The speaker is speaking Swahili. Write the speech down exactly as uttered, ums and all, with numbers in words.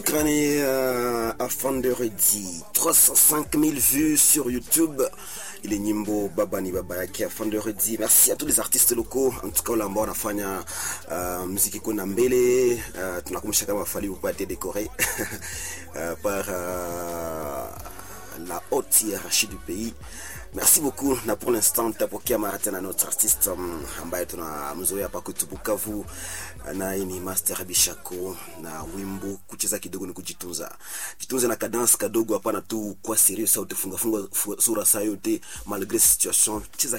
Crâne euh, afin de redire trois cent cinq mille vues sur YouTube. Il est Nimbo Babani Babayaki afin de redire. Merci à tous les artistes locaux. En tout cas, wale ambao wanafanya uh, muziki kuna mbele. Uh, tunakumbusha kama Fally Ipupa a été décoré uh, par uh, la haute hiérarchie du pays. Merci beaucoup. Na pour l'instant tutapokea mara tena notre artiste um, ambaye tunamzoea hapa kwetu Bukavu, na ni Master Bishako na wimbo kucheza kidogo ni kujitunza. Jitunze na kadance kadogo, hapana tu kwa serious au tufunga funga sura saa yote malgré situation. Cheza